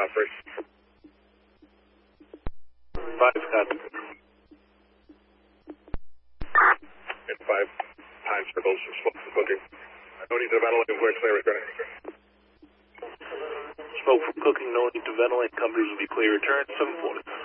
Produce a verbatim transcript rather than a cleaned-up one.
operation. Five, copy. And five time circles, smoke from cooking. No need to ventilate, we're clear, returning. Smoke from cooking, no need to ventilate, companies will be clear, return, seven forty.